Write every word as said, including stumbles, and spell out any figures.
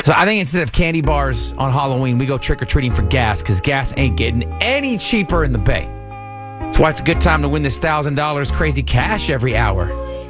So I think instead of candy bars on Halloween, we go trick-or-treating for gas, because gas ain't getting any cheaper in the Bay. That's why it's a good time to win this one thousand dollars crazy cash every hour.